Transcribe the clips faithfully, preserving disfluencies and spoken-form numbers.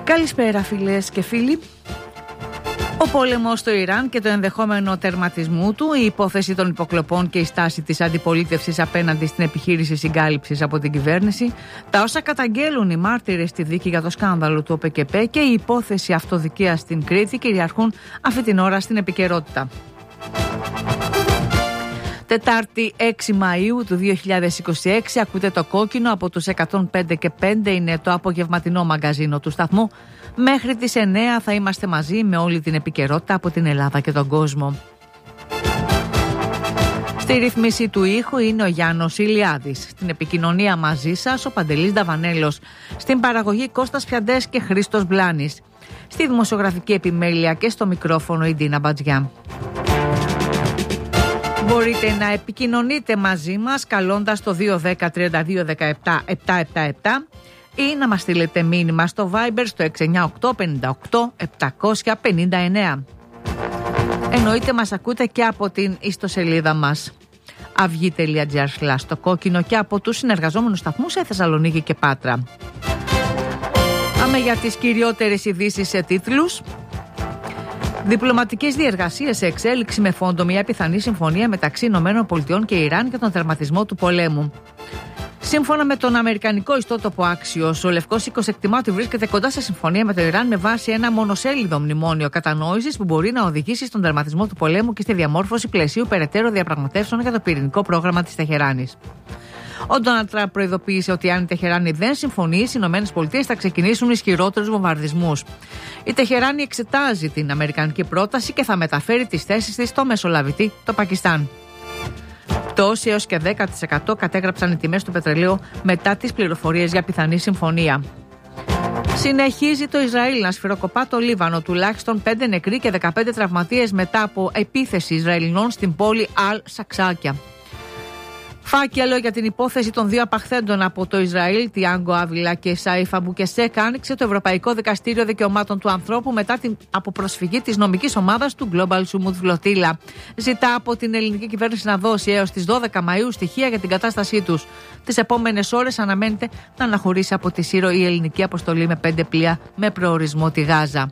Καλησπέρα φίλες και φίλοι. Ο πόλεμος στο Ιράν και το ενδεχόμενο τερματισμού του, η υπόθεση των υποκλοπών και η στάση της αντιπολίτευσης απέναντι στην επιχείρηση συγκάλυψης από την κυβέρνηση, τα όσα καταγγέλουν οι μάρτυρες στη δίκη για το σκάνδαλο του Ο Πε Κε Πε και η υπόθεση αυτοδικίας στην Κρήτη κυριαρχούν αυτή την ώρα στην επικαιρότητα. Τετάρτη έξι Μαΐου του δύο χιλιάδες είκοσι έξι, ακούτε το κόκκινο από τους εκατόν πέντε και πέντε, είναι το απογευματινό μαγκαζίνο του σταθμού. Μέχρι τις εννέα θα είμαστε μαζί με όλη την επικαιρότητα από την Ελλάδα και τον κόσμο. Στη ρύθμιση του ήχου είναι ο Γιάννος Ηλιάδης. Στην επικοινωνία μαζί σας ο Παντελής Νταβανέλος. Στην παραγωγή Κώστας Πιαντές και Χρήστος Μπλάνης. Στη δημοσιογραφική επιμέλεια και στο μικρόφωνο η Ντίνα Μπατζιά. Μπορείτε να επικοινωνείτε μαζί μας καλώντας το δύο ένα μηδέν τρία δύο ένα επτά επτά επτά επτά ή να μας στείλετε μήνυμα στο Viber στο έξι εννιά οκτώ πέντε οκτώ επτακόσια πενήντα εννέα. Εννοείται μας ακούτε και από την ιστοσελίδα μας αυγή τελεία τζι άρ σλας το κόκκινο και από τους συνεργαζόμενους σταθμούς σε Θεσσαλονίκη και Πάτρα. Πάμε για τις κυριότερες ειδήσεις σε τίτλους. Διπλωματικές διεργασίες σε εξέλιξη με φόντο μια πιθανή συμφωνία μεταξύ ΗΠΑ και Ιράν για τον τερματισμό του πολέμου. Σύμφωνα με τον αμερικανικό ιστότοπο Axios, ο Λευκός Οίκος εκτιμά ότι βρίσκεται κοντά σε συμφωνία με το Ιράν με βάση ένα μονοσέλιδο μνημόνιο κατανόησης που μπορεί να οδηγήσει στον τερματισμό του πολέμου και στη διαμόρφωση πλαισίου περαιτέρω διαπραγματεύσεων για το πυρηνικό πρόγραμμα της Τεχεράνης. Ο Ντόναλντ Τραμπ προειδοποίησε ότι αν η Τεχεράνη δεν συμφωνήσει, οι ΗΠΑ θα ξεκινήσουν ισχυρότερους βομβαρδισμούς. Η Τεχεράνη εξετάζει την αμερικανική πρόταση και θα μεταφέρει τις θέσεις της στο μεσολαβητή, το Πακιστάν. Πτώση έως και δέκα τοις εκατό κατέγραψαν οι τιμές του πετρελαίου μετά τις πληροφορίες για πιθανή συμφωνία. Συνεχίζει το Ισραήλ να σφυροκοπά το Λίβανο, τουλάχιστον πέντε νεκροί και δεκαπέντε τραυματίες μετά από επίθεση Ισραηλινών στην πόλη Αλ Σαξάκια. Φάκελο για την υπόθεση των δύο απαχθέντων από το Ισραήλ, Τιάνγκο Άβιλα και Σαΐφ Αμπουκεσέκ, άνοιξε το Ευρωπαϊκό Δικαστήριο Δικαιωμάτων του Ανθρώπου μετά την αποπροσφυγή της νομικής ομάδας του Global Sumut Flotilla. Ζητά από την ελληνική κυβέρνηση να δώσει έως τις δώδεκα Μαΐου στοιχεία για την κατάστασή τους. Τις επόμενες ώρες αναμένεται να αναχωρήσει από τη Σύρο η ελληνική αποστολή με πέντε πλοία με προορισμό τη Γάζα.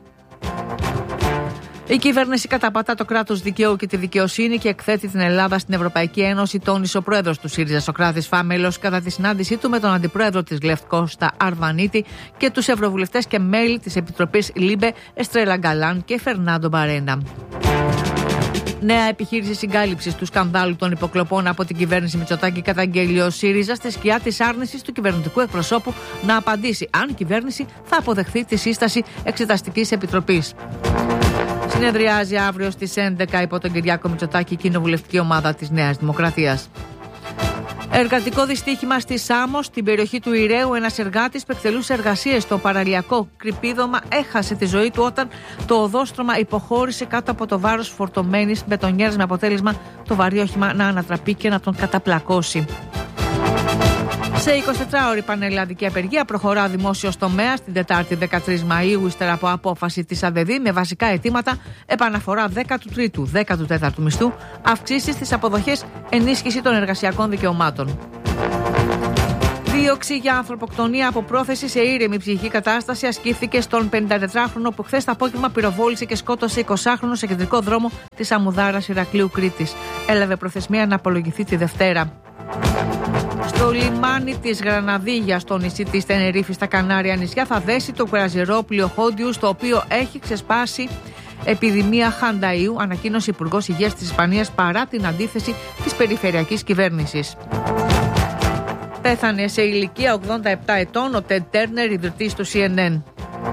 Η κυβέρνηση καταπατά το κράτος δικαίου και τη δικαιοσύνη και εκθέτει την Ελλάδα στην Ευρωπαϊκή Ένωση, τόνισε ο πρόεδρος του ΣΥΡΙΖΑ Σωκράτης Φάμελος κατά τη συνάντησή του με τον αντιπρόεδρο της ΛΕΦΤ Κώστα Αρβανίτη και τους ευρωβουλευτές και μέλη της Επιτροπής ΛΥΜΠΕ Εστρέλα Γκαλάν και Φερνάντο Μπαρένα. Νέα επιχείρηση συγκάλυψης του σκανδάλου των υποκλοπών από την κυβέρνηση Μητσοτάκη καταγγέλει ο ΣΥΡΙΖΑ στη σκιά της άρνησης του κυβερνητικού εκπροσώπου να απαντήσει αν η κυβέρνηση θα αποδεχθεί τη σύσταση εξεταστικής επιτροπής. Συνεδριάζει αύριο στις έντεκα υπό τον Κυριάκο Μητσοτάκη η κοινοβουλευτική ομάδα της Νέας Δημοκρατίας. Εργατικό δυστύχημα στη Σάμο, στην περιοχή του Ηρέου. Ένας εργάτης που εκτελούσε εργασίες στο παραλιακό κρυπίδωμα έχασε τη ζωή του όταν το οδόστρωμα υποχώρησε κάτω από το βάρος φορτωμένης μπετονιέρας, με αποτέλεσμα το βαρύ όχημα να ανατραπεί και να τον καταπλακώσει. Σε εικοσιτετράωρη πανελλαδική απεργία προχωρά ο δημόσιος τομέας την Τετάρτη δεκατρείς Μαΐου, ύστερα από απόφαση της ΑΔΕΔΗ με βασικά αιτήματα επαναφορά δέκατου τρίτου δέκατου τέταρτου μισθού, αυξήσεις στις αποδοχές, ενίσχυση των εργασιακών δικαιωμάτων. Δίωξη για ανθρωποκτονία από πρόθεση σε ήρεμη ψυχική κατάσταση ασκήθηκε στον πενηντατετράχρονο που χθες το απόγευμα πυροβόλησε και σκότωσε εικοσάχρονο σε κεντρικό δρόμο της Αμμουδάρας Ηρακλείου Κρήτης. Έλαβε προθεσμία να απολογηθεί τη Δευτέρα. Στο λιμάνι της Γραναδίγιας, στο νησί της Τενερίφη στα Κανάρια νησιά, θα δέσει το κρουαζιερόπλοιο Χόντιους, το οποίο έχει ξεσπάσει επιδημία χανταΐου, ανακοίνωσε Υπουργός Υγείας της Ισπανίας παρά την αντίθεση της περιφερειακής κυβέρνησης. Πέθανε σε ηλικία ογδόντα επτά ετών ο Τεντ Τέρνερ, ιδρυτής του Σι Εν Εν.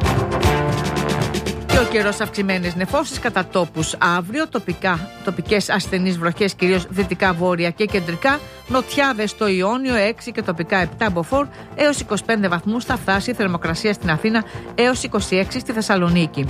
Και ο καιρός, αυξημένες νεφώσεις κατά τόπους αύριο, τοπικά, τοπικές ασθενείς βροχές κυρίως δυτικά, βόρεια και κεντρικά, νοτιάδες στο Ιόνιο έξι και τοπικά επτά μποφόρ, έως είκοσι πέντε βαθμούς θα φτάσει η θερμοκρασία στην Αθήνα, έως είκοσι έξι στη Θεσσαλονίκη.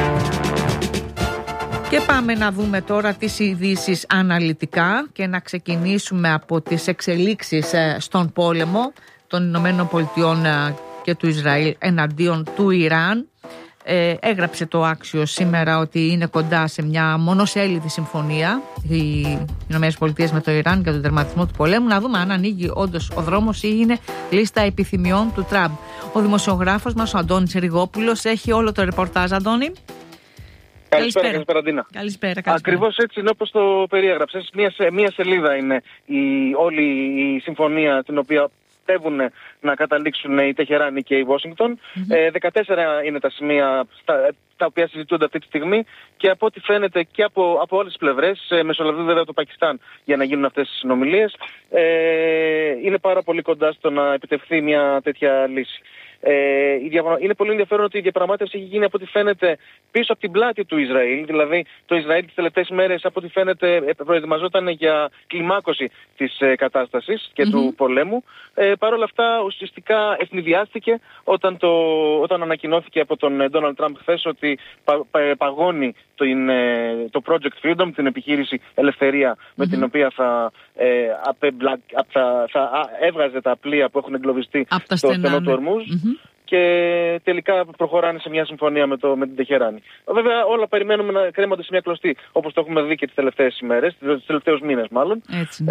Και πάμε να δούμε τώρα τις ειδήσεις αναλυτικά και να ξεκινήσουμε από τις εξελίξεις στον πόλεμο των Ηνωμένων Πολιτειών και του Ισραήλ εναντίον του Ιράν. Ε, έγραψε το Axios σήμερα ότι είναι κοντά σε μια μονοσέλιδη συμφωνία οι ΗΠΑ με το Ιράν για τον τερματισμό του πολέμου. Να δούμε αν ανοίγει όντως ο δρόμος ή είναι λίστα επιθυμιών του Τραμπ. Ο δημοσιογράφος μας, ο Αντώνης Ριγόπουλος, έχει όλο το ρεπορτάζ. Αντώνη. Καλησπέρα, καλησπέρα, Ντίνα. Καλησπέρα, καλησπέρα. Ακριβώς έτσι είναι όπως το περιέγραψες. Μία, σε, μία σελίδα είναι η, όλη η συμφωνία την οποία πιστεύουν να καταλήξουν η Τεχεράνη και η Washington. Mm-hmm. Ε, δεκατέσσερα είναι τα σημεία στα, τα οποία συζητούνται αυτή τη στιγμή και από ό,τι φαίνεται και από, από όλες τις πλευρές, ε, μεσολαβεί βέβαια το Πακιστάν για να γίνουν αυτές τις συνομιλίες, ε, είναι πάρα πολύ κοντά στο να επιτευχθεί μια τέτοια λύση. Ε, είναι πολύ ενδιαφέρον ότι η διαπραγμάτευση έχει γίνει από ό,τι φαίνεται πίσω από την πλάτη του Ισραήλ. Δηλαδή, το Ισραήλ τις τελευταίες μέρες, από ό,τι φαίνεται, προετοιμαζόταν για κλιμάκωση της ε, κατάστασης και mm-hmm. του πολέμου. Ε, Παρ' όλα αυτά, ουσιαστικά ευνηδιάστηκε όταν, το, όταν ανακοινώθηκε από τον Ντόναλντ Τραμπ χθες ότι πα, πα, παγώνει το, είναι, το Project Freedom, την επιχείρηση Ελευθερία, mm-hmm. με την οποία θα, ε, απεμπλα, θα, θα έβγαζε τα πλοία που έχουν εγκλωβιστεί στο στενό του Ορμούζ. Mm-hmm. Και τελικά προχωράνε σε μια συμφωνία με, το, με την Τεχεράνη. Βέβαια, όλα περιμένουμε να κρέμονται σε μια κλωστή, όπως το έχουμε δει και τις τελευταίες ημέρες, τους τελευταίους μήνες μάλλον.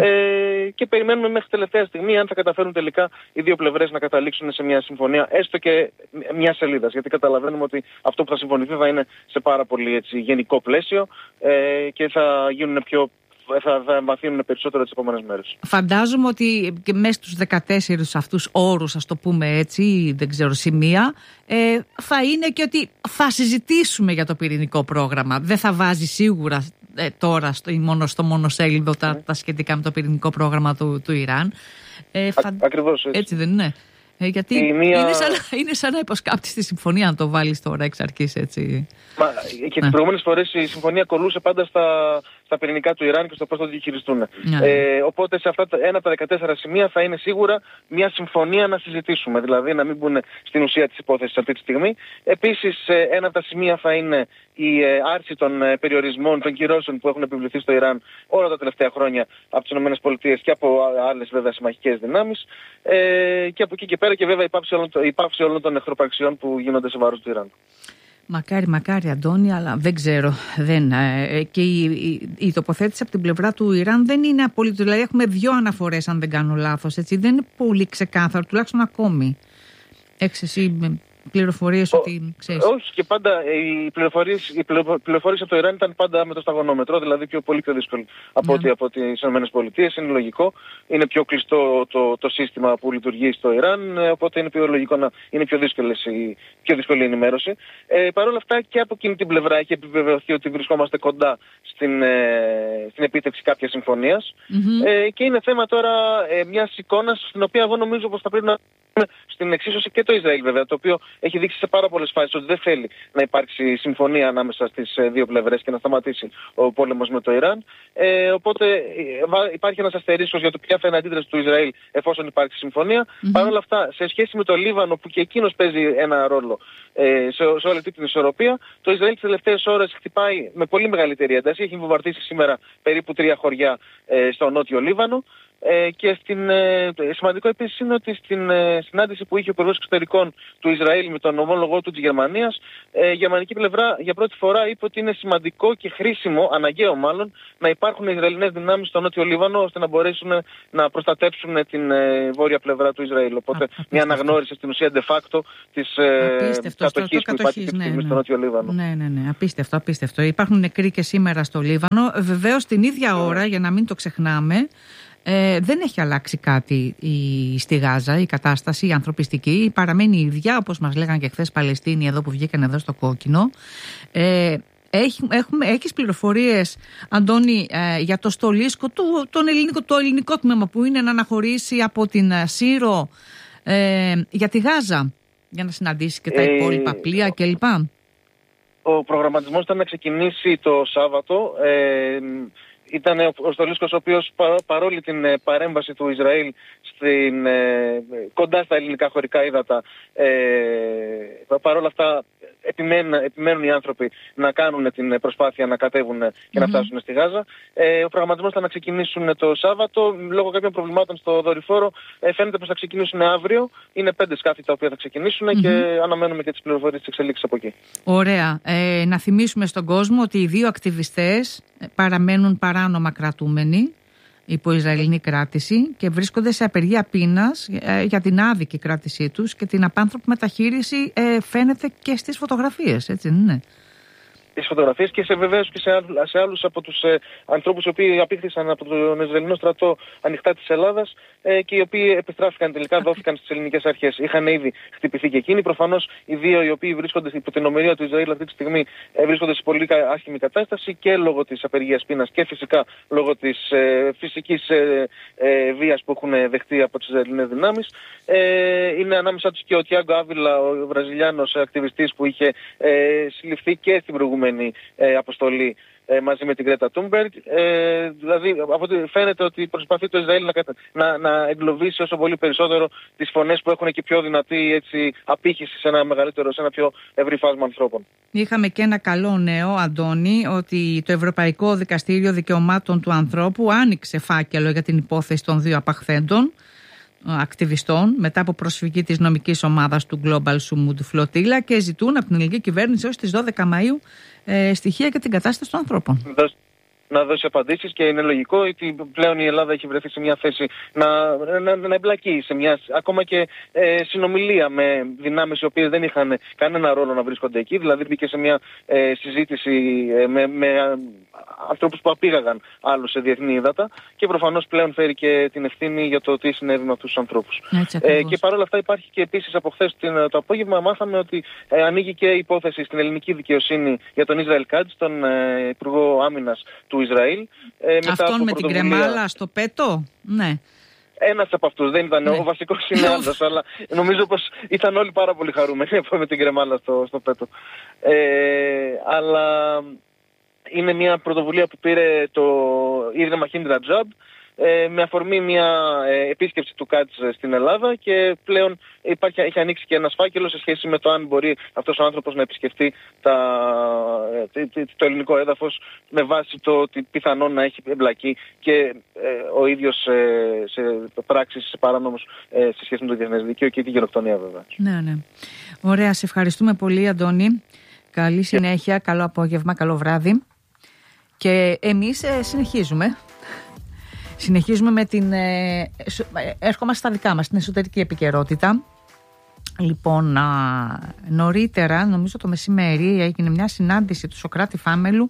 Ε, και περιμένουμε μέχρι τελευταία στιγμή αν θα καταφέρουν τελικά οι δύο πλευρές να καταλήξουν σε μια συμφωνία, έστω και μια σελίδα. Γιατί καταλαβαίνουμε ότι αυτό που θα συμφωνηθεί θα είναι σε πάρα πολύ έτσι, γενικό πλαίσιο ε, και θα γίνουν πιο. Θα, θα εμβαθύνουν περισσότερο τις επόμενες μέρες. Φαντάζομαι ότι και μέσα στους δεκατέσσερις αυτούς όρους, ας το πούμε έτσι, δεν ξέρω, σημεία, ε, θα είναι και ότι θα συζητήσουμε για το πυρηνικό πρόγραμμα. Δεν θα βάζει σίγουρα ε, τώρα στο, μόνο στο μονοσέλιδο τα, mm. τα σχετικά με το πυρηνικό πρόγραμμα του, του Ιράν. Ε, φαν... Α, ακριβώς έτσι. Έτσι δεν είναι? Ε, γιατί μία... είναι, σαν, είναι σαν να υποσκάπτεις τη συμφωνία αν το βάλεις τώρα εξ αρχής έτσι. Μα, και τις προηγούμενες φορές η συμφωνία κολλούσε πάντα στα, στα πυρηνικά του Ιράν και στο πώς θα το διαχειριστούν. Yeah. Ε, οπότε σε αυτά τα, ένα από τα δεκατέσσερα σημεία θα είναι σίγουρα μια συμφωνία να συζητήσουμε. Δηλαδή να μην μπουν στην ουσία της υπόθεσης αυτή τη στιγμή. Επίσης ένα από τα σημεία θα είναι η ε, άρση των ε, περιορισμών, των κυρώσεων που έχουν επιβληθεί στο Ιράν όλα τα τελευταία χρόνια από τις ΗΠΑ και από άλλες βέβαια συμμαχικές δυνάμεις. Ε, και από εκεί και πέρα και βέβαια η πάυση όλων των εχθροπραξιών που γίνονται σε βάρος του Ιράν. Μακάρι, μακάρι Αντώνη, αλλά δεν ξέρω. Δεν, ε, και η, η, η τοποθέτηση από την πλευρά του Ιράν δεν είναι απολύτως. Δηλαδή έχουμε δύο αναφορές αν δεν κάνω λάθος. Έτσι. Δεν είναι πολύ ξεκάθαρο, τουλάχιστον ακόμη. Έχεις εσύ πληροφορίες ότι ξέρεις? Όχι, και πάντα οι πληροφορίες, οι πληροφορίες από το Ιράν ήταν πάντα με το σταγονόμετρο, δηλαδή πιο, πολύ πιο δύσκολο από ό,τι yeah. από τις ΗΠΑ. Είναι λογικό, είναι πιο κλειστό το, το σύστημα που λειτουργεί στο Ιράν, οπότε είναι πιο λογικό να είναι πιο, η, πιο δύσκολη η ενημέρωση. Ε, Παρ' όλα αυτά και από εκείνη την πλευρά έχει επιβεβαιωθεί ότι βρισκόμαστε κοντά στην, ε, στην επίτευξη κάποιας συμφωνίας. Mm-hmm. Ε, και είναι θέμα τώρα ε, μιας εικόνας στην οποία εγώ νομίζω πως θα πρέπει να στην εξίσωση και το Ισραήλ βέβαια, το οποίο έχει δείξει σε πάρα πολλές φάσεις ότι δεν θέλει να υπάρξει συμφωνία ανάμεσα στις δύο πλευρές και να σταματήσει ο πόλεμος με το Ιράν. Ε, οπότε υπάρχει ένας αστερίσκος για το ποια θα είναι η αντίδραση του Ισραήλ εφόσον υπάρξει συμφωνία. Mm-hmm. Παρ' όλα αυτά, σε σχέση με το Λίβανο, που και εκείνος παίζει ένα ρόλο ε, σε, σε όλη την ισορροπία, το Ισραήλ τις τελευταίες ώρες χτυπάει με πολύ μεγαλύτερη ένταση. Έχει βομβαρδίσει σήμερα περίπου τρία χωριά ε, στο νότιο Λίβανο. Ε, και στην, ε, σημαντικό επίσης είναι ότι στην ε, συνάντηση που είχε ο Υπουργός Εξωτερικών του Ισραήλ με τον ομόλογό του της Γερμανίας, ε, η γερμανική πλευρά για πρώτη φορά είπε ότι είναι σημαντικό και χρήσιμο, αναγκαίο μάλλον, να υπάρχουν Ισραηλινές δυνάμεις στο νότιο Λίβανο ώστε να μπορέσουν να προστατέψουν την ε, βόρεια πλευρά του Ισραήλ. Οπότε Α, μια αναγνώριση στην ουσία de facto της ε, κατοχής που υπάρχει αυτή τη στιγμή στο νότιο Λίβανο. Ναι, ναι, ναι, απίστευτο, απίστευτο. Υπάρχουν νεκροί και σήμερα στο Λίβανο. Βεβαίως την ίδια ώρα, για να μην το ξεχνάμε, Ε, δεν έχει αλλάξει κάτι η, στη Γάζα, η κατάσταση, η ανθρωπιστική. Παραμένει η ίδια, όπως μας λέγανε και χθες Παλαιστίνοι εδώ που βγήκαν εδώ στο κόκκινο. Ε, έχει, έχουμε, έχεις πληροφορίες, Αντώνη, ε, για το στολίσκο, το, τον ελληνικό, το ελληνικό τμήμα που είναι να αναχωρήσει από την Σύρο ε, για τη Γάζα, για να συναντήσει και τα ε, υπόλοιπα πλοία κλπ. Ο προγραμματισμός ήταν να ξεκινήσει το Σάββατο. Ε, Ήταν ο στολίσκος ο οποίος πα, παρόλη την ε, παρέμβαση του Ισραήλ στην, ε, κοντά στα ελληνικά χωρικά ύδατα, ε, παρόλα αυτά επιμένουν, επιμένουν οι άνθρωποι να κάνουν την προσπάθεια να κατέβουν και mm-hmm. να φτάσουν στη Γάζα. Ε, ο προγραμματισμός ήταν να ξεκινήσουν το Σάββατο. Λόγω κάποιων προβλημάτων στο δορυφόρο ε, φαίνεται πως θα ξεκινήσουν αύριο. Είναι πέντε σκάφη τα οποία θα ξεκινήσουν mm-hmm. και αναμένουμε και τις πληροφορίες της εξελίξης από εκεί. Ωραία. Ε, να θυμίσουμε στον κόσμο ότι οι δύο ακτιβιστές παραμένουν παράνομα κρατούμενοι υπό Ισραηλινή κράτηση και βρίσκονται σε απεργία πείνας ε, για την άδικη κράτησή τους και την απάνθρωπη μεταχείριση ε, φαίνεται και στις φωτογραφίες, έτσι δεν είναι? Τις φωτογραφίες και σε βεβαίως και σε, άλλου, σε άλλους από τους ε, ανθρώπους οι οποίοι απήχθησαν από τον Ισραηλινό στρατό ανοιχτά της Ελλάδας ε, και οι οποίοι επιστράφηκαν τελικά, δόθηκαν στις ελληνικές αρχές. Είχαν ήδη χτυπηθεί και εκείνοι. Προφανώς οι δύο οι οποίοι βρίσκονται υπό την ομηρία του Ισραήλ αυτή τη στιγμή ε, βρίσκονται σε πολύ άσχημη κατάσταση και λόγω της απεργίας πείνας και φυσικά λόγω της ε, φυσικής ε, ε, βίας που έχουν δεχτεί από τις Ισραηλινές δυνάμεις. Ε, είναι ανάμεσα τους και ο Τιάγκο Άβιλα, ο Βραζιλιάνος ακτιβιστής που είχε ε, συλληφθεί και στην προηγούμενη Ε, αποστολή ε, μαζί με την Γκρέτα Τούνμπεργκ. Ε, δηλαδή, από ό,τι φαίνεται ότι προσπαθεί το Ισραήλ να, να, να εγκλωβίσει όσο πολύ περισσότερο τις φωνές που έχουν και πιο δυνατή έτσι, απήχηση σε ένα μεγαλύτερο, σε ένα πιο ευρύ φάσμα ανθρώπων. Είχαμε και ένα καλό νέο, Αντώνη, ότι το Ευρωπαϊκό Δικαστήριο Δικαιωμάτων του Ανθρώπου άνοιξε φάκελο για την υπόθεση των δύο απαχθέντων ακτιβιστών μετά από προσφυγή της νομικής ομάδας του Global Sumud Flotilla και ζητούν από την ελληνική κυβέρνηση έως τις δώδεκα Μαΐου ε, στοιχεία για την κατάσταση των ανθρώπων. Να δώσει απαντήσεις και είναι λογικό ότι πλέον η Ελλάδα έχει βρεθεί σε μια θέση να, να, να εμπλακεί σε μια ακόμα και ε, συνομιλία με δυνάμεις οι οποίες δεν είχαν κανένα ρόλο να βρίσκονται εκεί. Δηλαδή μπήκε σε μια ε, συζήτηση ε, με, με ανθρώπους που απήγαγαν άλλους σε διεθνή ύδατα και προφανώς πλέον φέρει και την ευθύνη για το τι συνέβη με αυτούς τους ανθρώπους. Ε, και παρόλα αυτά υπάρχει και επίσης από χθες το απόγευμα μάθαμε ότι ε, ανοίγει και υπόθεση στην ελληνική δικαιοσύνη για τον Ισραήλ Κάτζ, τον ε, Υπουργό Άμυνας του Ισραήλ. Ε, μετά αυτόν με την κρεμάλα στο πέτο, ναι. Ένας από αυτούς, δεν ήταν, ναι. Ο βασικός είναι άλλος, αλλά νομίζω πως ήταν όλοι πάρα πολύ χαρούμενοι με την κρεμάλα στο, στο πέτο. Ε, αλλά είναι μια πρωτοβουλία που πήρε το Ίδρυμα Hindra Job ε, με αφορμή μια ε, επίσκεψη του Κάτζ στην Ελλάδα και πλέον υπάρχει, έχει ανοίξει και ένας φάκελος σε σχέση με το αν μπορεί αυτός ο άνθρωπος να επισκεφτεί τα, ε, το ελληνικό έδαφος με βάση το ότι πιθανόν να έχει εμπλακεί και ε, ο ίδιος ε, σε πράξεις, σε παράνομους ε, σε σχέση με το διεθνές δίκαιο και τη γενοκτονία βέβαια. Ναι, ναι. Ωραία, σε ευχαριστούμε πολύ Αντώνη. Καλή συνέχεια, yeah. Καλό απόγευμα, καλό βράδυ. Και εμείς ε, συνεχίζουμε. Συνεχίζουμε με την... Ε, έρχομαστε στα δικά μας, την εσωτερική επικαιρότητα. Λοιπόν, α, νωρίτερα, νομίζω το μεσημέρι, έγινε μια συνάντηση του Σωκράτη Φάμελου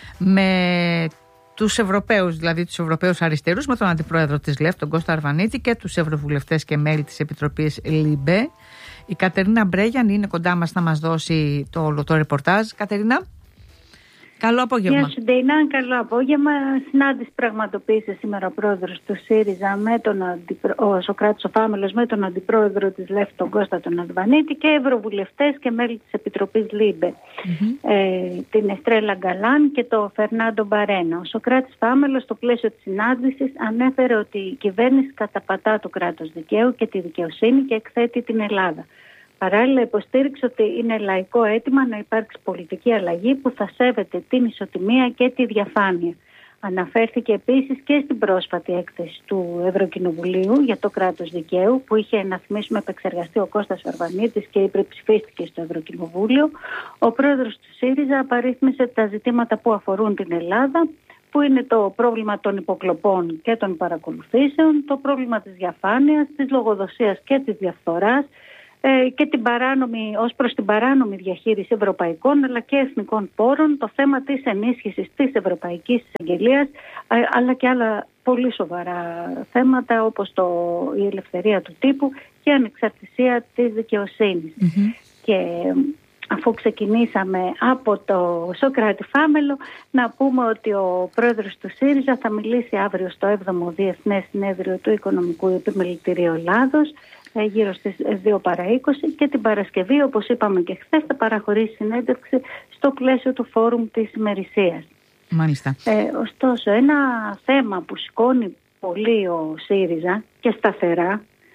με τους Ευρωπαίους, δηλαδή τους Ευρωπαίους αριστερούς, με τον Αντιπρόεδρο της ΛΕΦ, τον Κώστα Αρβανίτη, και τους Ευρωβουλευτές και μέλη της Επιτροπής ΛΥΜΠΕ. Η Κατερίνα Μπρέγιαν είναι κοντά μας να μας δώσει το όλο το ρεπορτάζ. Κατερίνα. Καλό απόγευμα. Γεια σου Ντέινα, καλό απόγευμα. Συνάντηση πραγματοποίησε σήμερα ο πρόεδρος του ΣΥΡΙΖΑ με τον αντιπρο... ο Σωκράτης ο Φάμελος με τον αντιπρόεδρο της ΛΕΦ, τον Κώστα τον Αρβανίτη, και ευρωβουλευτές και μέλη της Επιτροπής ΛΥΜΠΕ, mm-hmm. ε, την Εστρέλα Γκαλάν και τον Φερνάντο Μπαρένα. Ο Σωκράτης Φάμελος στο πλαίσιο της συνάντησης ανέφερε ότι η κυβέρνηση καταπατά το κράτος δικαίου και τη δικαιοσύνη και εκθέτει την Ελλάδα. Παράλληλα, υποστήριξε ότι είναι λαϊκό αίτημα να υπάρξει πολιτική αλλαγή που θα σέβεται την ισοτιμία και τη διαφάνεια. Αναφέρθηκε επίσης και στην πρόσφατη έκθεση του Ευρωκοινοβουλίου για το κράτος δικαίου, που είχε, να θυμίσουμε, επεξεργαστεί ο Κώστας Αρβανίτης και υπερψηφίστηκε στο Ευρωκοινοβούλιο. Ο πρόεδρος του ΣΥΡΙΖΑ απαρίθμησε τα ζητήματα που αφορούν την Ελλάδα, που είναι το πρόβλημα των υποκλοπών και των παρακολουθήσεων, το πρόβλημα της διαφάνειας, της λογοδοσίας και της διαφθοράς, και την παράνομη, ως προς την παράνομη διαχείριση ευρωπαϊκών αλλά και εθνικών πόρων, το θέμα της ενίσχυσης της Ευρωπαϊκής Εισαγγελίας, αλλά και άλλα πολύ σοβαρά θέματα όπως το, η ελευθερία του τύπου και η ανεξαρτησία της δικαιοσύνης. Mm-hmm. Και αφού ξεκινήσαμε από το Σωκράτη Φάμελο, να πούμε ότι ο πρόεδρος του ΣΥΡΙΖΑ θα μιλήσει αύριο στο έβδομο Διεθνές Συνέδριο του Οικονομικού Επιμελητηρίου Ελλάδος, γύρω στις δύο παρά είκοσι, και την Παρασκευή, όπως είπαμε και χθες, θα παραχωρήσει συνέντευξη στο πλαίσιο του φόρουμ της ημερησίας. Μάλιστα. Ε, ωστόσο, ένα θέμα που σηκώνει πολύ ο ΣΥΡΙΖΑ και σταθερά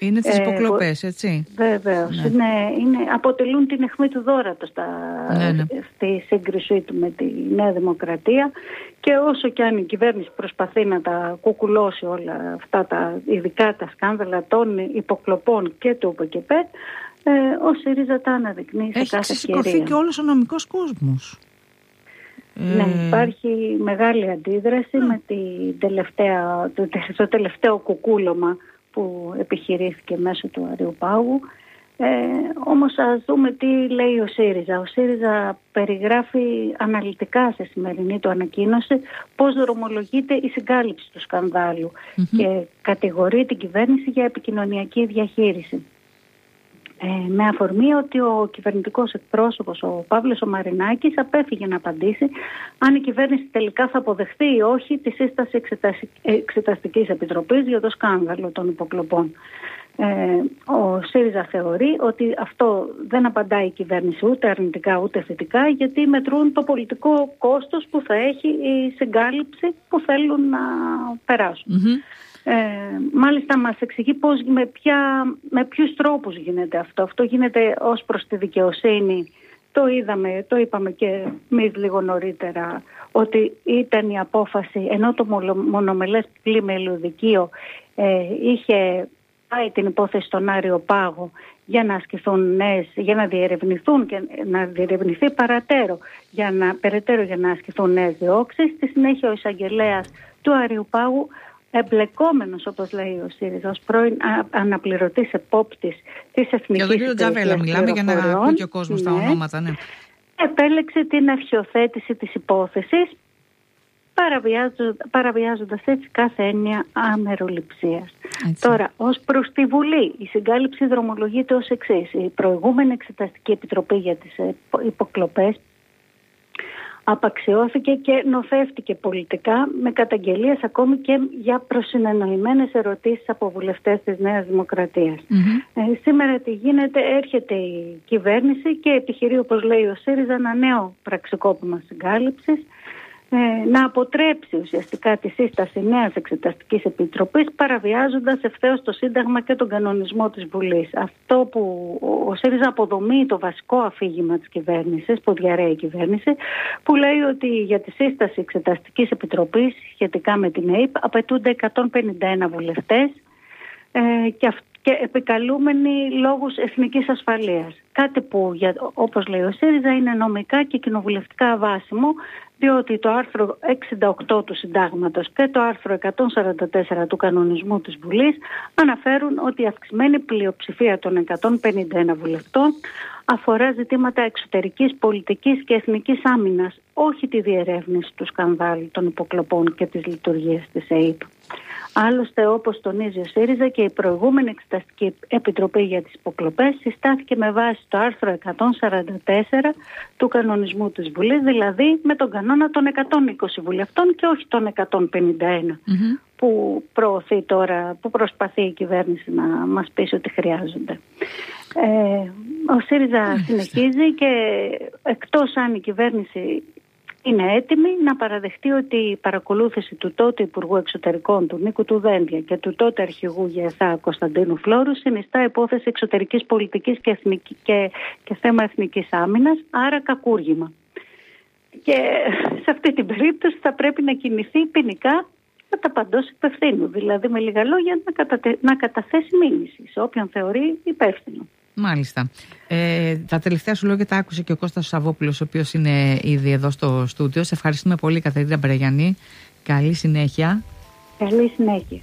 Είναι τις υποκλοπές, έτσι. Βεβαίως. Ναι. Είναι, είναι, αποτελούν την αιχμή του δώρατος στα, ναι, ναι. στη σύγκρισή του με τη Νέα Δημοκρατία, και όσο και αν η κυβέρνηση προσπαθεί να τα κουκουλώσει όλα αυτά, τα, ειδικά τα σκάνδαλα των υποκλοπών και του ΟΠΕΚΕΠΕ, ε, ο ΣΥΡΙΖΑ τα αναδεικνύει σε κάθε ευκαιρία. Έχει ξεσηκωθεί και όλος ο νομικός κόσμος. Ναι, ε... υπάρχει μεγάλη αντίδραση mm. με την τελευταία, το, το τελευταίο κουκούλωμα που επιχειρήθηκε μέσω του Αριοπάγου. Ε, όμως ας δούμε τι λέει ο ΣΥΡΙΖΑ. Ο ΣΥΡΙΖΑ περιγράφει αναλυτικά σε σημερινή του ανακοίνωση πώς δρομολογείται η συγκάλυψη του σκανδάλου mm-hmm. και κατηγορεί την κυβέρνηση για επικοινωνιακή διαχείριση. Ε, με αφορμή ότι ο κυβερνητικός εκπρόσωπος, ο Παύλος ο Μαρινάκης, απέφυγε να απαντήσει αν η κυβέρνηση τελικά θα αποδεχθεί ή όχι τη σύσταση εξεταστικής επιτροπής για το σκάνδαλο των υποκλοπών. Ε, ο ΣΥΡΙΖΑ θεωρεί ότι αυτό δεν απαντάει η κυβέρνηση ούτε αρνητικά ούτε θετικά, γιατί μετρούν το πολιτικό κόστος που θα έχει η συγκάλυψη που θέλουν να περάσουν. Mm-hmm. Ε, μάλιστα μας εξηγεί πώς, με, ποια, με ποιους τρόπους γίνεται αυτό. Αυτό γίνεται ως προς τη δικαιοσύνη. Το είδαμε, το είπαμε και εμείς λίγο νωρίτερα, ότι ήταν η απόφαση, ενώ το μονομελές πλημελιωδικείο ε, είχε πάει την υπόθεση στον Άριο Πάγο για να ασκηθούν νέες, για να διερευνηθούν και να διερευνηθεί παρατέρω, για να, περαιτέρω για να ασκηθούν νέες διώξεις. Στη συνέχεια ο εισαγγελέας του Άριου Πάγου, εμπλεκόμενος, όπως λέει ο ΣΥΡΙΖΑ, ως πρώην αναπληρωτής επόπτης της Εθνικής Υπηρεσίας. Για τον κύριο Τζαβέλα μιλάμε, για να ακούει και ο κόσμος, ναι, τα ονόματα, ναι. Επέλεξε την αρχιοθέτηση της υπόθεσης, παραβιάζοντας έτσι κάθε έννοια αμεροληψίας. Έτσι. Τώρα, ως προς τη Βουλή, η συγκάλυψη δρομολογείται ως εξής. Η προηγούμενη Εξεταστική Επιτροπή για τις υποκλοπές απαξιώθηκε και νοθεύτηκε πολιτικά, με καταγγελίες ακόμη και για προσυνεννοημένες ερωτήσεις από βουλευτές της Νέας Δημοκρατίας. Mm-hmm. Ε, σήμερα τι γίνεται? Έρχεται η κυβέρνηση και επιχειρεί, όπως λέει ο ΣΥΡΙΖΑ, ένα νέο πραξικόπημα συγκάλυψης, ε, να αποτρέψει ουσιαστικά τη σύσταση νέας Εξεταστικής Επιτροπής, παραβιάζοντας ευθέως το Σύνταγμα και τον κανονισμό της Βουλής. Αυτό που ο ΣΥΡΙΖΑ αποδομεί, το βασικό αφήγημα της κυβέρνησης, που διαρρέει η κυβέρνηση, που λέει ότι για τη σύσταση Εξεταστικής Επιτροπής σχετικά με την ΕΕΠ απαιτούνται εκατόν πενήντα ένα βουλευτές ε, και αυτό και επικαλούμενοι λόγους εθνικής ασφαλείας. Κάτι που, για, όπως λέει ο ΣΥΡΙΖΑ, είναι νομικά και κοινοβουλευτικά αβάσιμο, διότι το άρθρο εξήντα οκτώ του Συντάγματος και το άρθρο εκατόν σαράντα τέσσερα του κανονισμού της Βουλής αναφέρουν ότι η αυξημένη πλειοψηφία των εκατόν πενήντα ένα βουλευτών αφορά ζητήματα εξωτερικής πολιτικής και εθνικής άμυνας, όχι τη διερεύνηση του σκανδάλου των υποκλοπών και της λειτουργίας της ΕΕΠ. Άλλωστε, όπως τονίζει ο ΣΥΡΙΖΑ, και η προηγούμενη Εξεταστική Επιτροπή για τις υποκλοπές συστάθηκε με βάση το άρθρο εκατόν σαράντα τέσσερα του κανονισμού της Βουλής, δηλαδή με τον κανόνα των εκατόν είκοσι βουλευτών και όχι των εκατόν πενήντα ένα, mm-hmm. που προωθεί τώρα, που προσπαθεί η κυβέρνηση να μας πείσει ότι χρειάζονται. Ε, ο ΣΥΡΙΖΑ συνεχίζει και εκτός αν η κυβέρνηση είναι έτοιμη να παραδεχτεί ότι η παρακολούθηση του τότε Υπουργού Εξωτερικών, του Νίκου του Δένδια, και του τότε Αρχηγού ΓΕΘΑ Κωνσταντίνου Φλόρου συνιστά υπόθεση εξωτερικής πολιτικής και, εθνική, και, και θέμα εθνικής άμυνας, άρα κακούργημα. Και σε αυτή την περίπτωση θα πρέπει να κινηθεί ποινικά κατά παντός υπευθύνου, δηλαδή με λίγα λόγια να, κατατε, να καταθέσει μήνυση σε όποιον θεωρεί υπεύθυνο. Μάλιστα. Ε, τα τελευταία σου λόγια τα άκουσε και ο Κώστας Σαββόπουλος, ο οποίος είναι ήδη εδώ στο στούντιο. Σε ευχαριστούμε πολύ, Κατερίνα Μπρεγιανή. Καλή συνέχεια. Καλή συνέχεια.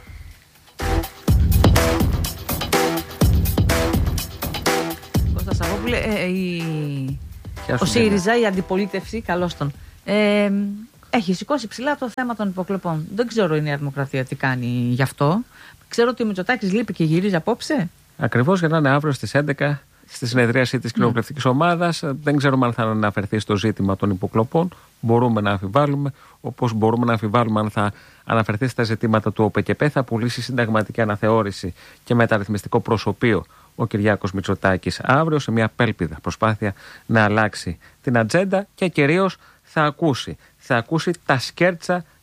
Κώστα Σαββόπουλε, ε, η... ο ΣΥΡΙΖΑ, η αντιπολίτευση, καλώς τον, ε, έχει σηκώσει ψηλά το θέμα των υποκλοπών. Δεν ξέρω η Νέα Δημοκρατία τι κάνει γι' αυτό. Ξέρω ότι ο Μητσοτάκης λείπει και γυρίζει απόψε. Ακριβώς, για να είναι αύριο στις έντεκα στη συνεδρίαση της κοινοβουλευτικής mm. ομάδας. Δεν ξέρουμε αν θα αναφερθεί στο ζήτημα των υποκλοπών. Μπορούμε να αμφιβάλλουμε. Όπως μπορούμε να αμφιβάλλουμε αν θα αναφερθεί στα ζητήματα του ΟΠΕΚΕΠΕ. Θα πουλήσει συνταγματική αναθεώρηση και μεταρρυθμιστικό προσωπείο ο Κυριάκος Μητσοτάκης αύριο, σε μια απέλπιδα προσπάθεια να αλλάξει την ατζέντα, και κυρίως θα ακούσει. Θα ακούσει τα σκέρτσα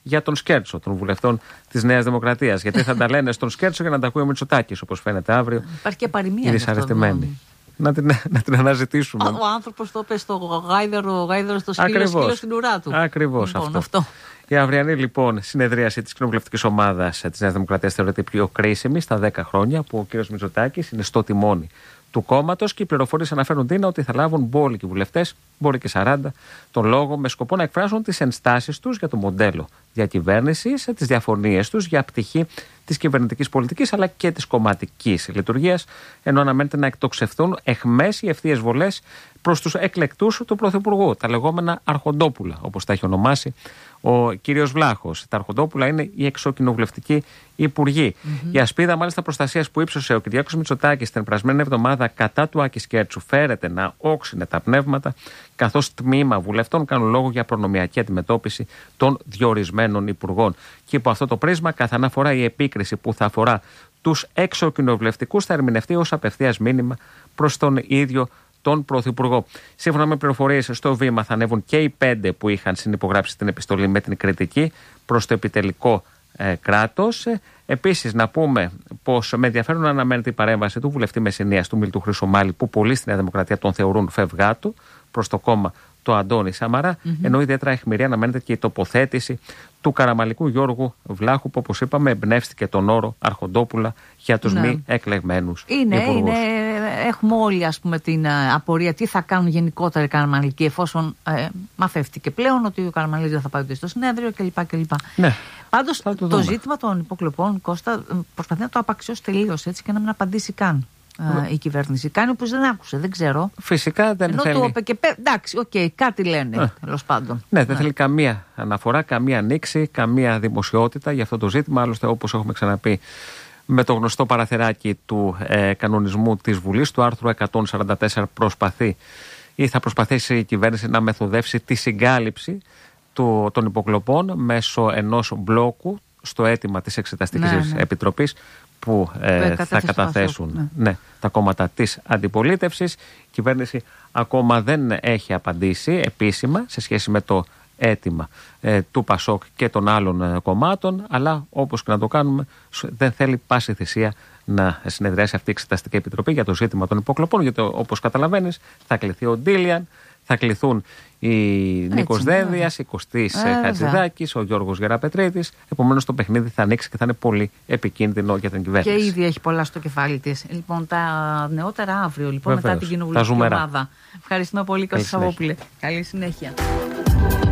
για τον Σκέρτσο των βουλευτών της Νέας Δημοκρατίας. Γιατί θα τα λένε στον Σκέρτσο για να τα ακούει ο Μητσοτάκης, όπως φαίνεται αύριο. Υπάρχει και παροιμία. Οι δυσαρεστημένοι. Να την, να την αναζητήσουμε. Ο άνθρωπος το είπε στο γάιδερο, γάιδερο στο σκύλο, σκύλο στην ουρά του. Ακριβώς λοιπόν, αυτό. αυτό. Η αυριανή λοιπόν συνεδρίαση της κοινοβουλευτικής ομάδας της Νέας Δημοκρατίας θεωρείται πιο κρίσιμη στα δέκα χρόνια που ο κ. Μητσοτάκης είναι στο τιμόνι του κόμματος και οι πληροφορίες αναφέρουν είναι ότι θα λάβουν μπόλικοι βουλευτές, μπορεί και σαράντα, τον λόγο με σκοπό να εκφράσουν τις ενστάσεις τους για το μοντέλο διακυβέρνησης, τις διαφωνίες τους για πτυχή της κυβερνητικής πολιτικής αλλά και της κομματικής λειτουργίας, ενώ αναμένεται να εκτοξευθούν εχμές οι ευθείες βολές προς τους εκλεκτούς του Πρωθυπουργού, τα λεγόμενα αρχοντόπουλα, όπως τα έχει ονομάσει ο κύριος Βλάχος. Τα αρχοντόπουλα είναι οι εξοκοινοβουλευτικοί υπουργοί. Mm-hmm. Η ασπίδα μάλιστα προστασίας που ύψωσε ο Κυριάκος Μητσοτάκης την περασμένη εβδομάδα κατά του Άκη Σκέρτσου φέρεται να όξινε τα πνεύματα, καθώς τμήμα βουλευτών κάνουν λόγο για προνομιακή αντιμετώπιση των διορισμένων υπουργών. Και υπό αυτό το πρίσμα, καθ' αναφορά η επίκριση που θα αφορά τους εξοκοινοβουλευτικούς θα ερμηνευτεί ως απευθείας μήνυμα προς τον ίδιο τον Πρωθυπουργό. Σύμφωνα με πληροφορίες, στο βήμα θα ανέβουν και οι πέντε που είχαν συνυπογράψει την επιστολή με την κριτική προς το επιτελικό ε, κράτος. Ε, επίσης, να πούμε πως με ενδιαφέρον αναμένεται η παρέμβαση του βουλευτή Μεσσηνίας του Μίλτου Χρυσομάλη, που πολλοί στη Νέα Δημοκρατία τον θεωρούν φευγάτου προς το κόμμα το Αντώνη Σαμαρά, mm-hmm. ενώ ιδιαίτερα αιχμηρή αναμένεται και η τοποθέτηση του καραμαλικού Γιώργου Βλάχου, που όπως είπαμε εμπνεύστηκε τον όρο αρχοντόπουλα για τους ναι. μη εκλεγμένους είναι, υπουργούς. Είναι, έχουμε όλοι ας πούμε την uh, απορία τι θα κάνουν γενικότερα οι καραμαλικοί, εφόσον uh, μαθεύτηκε πλέον ότι ο Καραμαλής δεν θα πάει ούτε στο συνέδριο κλπ. κλπ. Ναι, πάντως το, το ζήτημα των υποκλοπών, Κώστα, προσπαθεί να το απαξιώσει τελείως έτσι και να μην απαντήσει καν. Uh, η κυβέρνηση κάνει όπως δεν άκουσε, δεν ξέρω. Φυσικά δεν ενώ θέλει. Του είπε και πέ... εντάξει, οκ, okay, κάτι λένε ναι. τέλος πάντων. Ναι, δεν ναι. θέλει καμία αναφορά, καμία ανοίξη, καμία δημοσιότητα για αυτό το ζήτημα. Άλλωστε, όπως έχουμε ξαναπεί, με το γνωστό παραθυράκι του ε, κανονισμού της Βουλής, του άρθρου εκατόν σαράντα τέσσερα, προσπαθεί ή θα προσπαθήσει η κυβέρνηση να μεθοδεύσει τη συγκάλυψη του, των υποκλοπών μέσω ενός μπλόκου στο αίτημα της Εξεταστικής ναι, ναι. Επιτροπής που ε, θα καταθέσουν ναι. Ναι, τα κόμματα της αντιπολίτευσης. Η κυβέρνηση ακόμα δεν έχει απαντήσει επίσημα σε σχέση με το αίτημα ε, του Πασόκ και των άλλων ε, κομμάτων, αλλά όπως και να το κάνουμε δεν θέλει πάση θυσία να συνεδριάσει αυτή η Εξεταστική Επιτροπή για το ζήτημα των υποκλοπών, γιατί όπως καταλαβαίνεις θα κληθεί ο Ντίλιαν, θα κληθούν η Νίκος Δένδιας, η Κωστής Χατζηδάκης, ο Γιώργος Γεραπετρίτης. Επομένως το παιχνίδι θα ανοίξει και θα είναι πολύ επικίνδυνο για την κυβέρνηση. Και ήδη έχει πολλά στο κεφάλι της. Λοιπόν, τα νεότερα αύριο, λοιπόν, βεβαίως, μετά την κοινοβουλευτική ομάδα. Ευχαριστούμε πολύ, Κώστα Σαββόπουλε. Καλή συνέχεια.